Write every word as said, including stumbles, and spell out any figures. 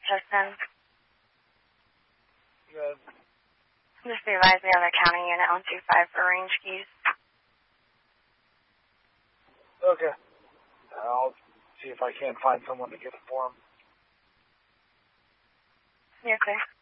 Tustin. Good. Just be advised the other county unit one two five for range keys. Okay. I'll see if I can't find someone to get it for him. You're clear.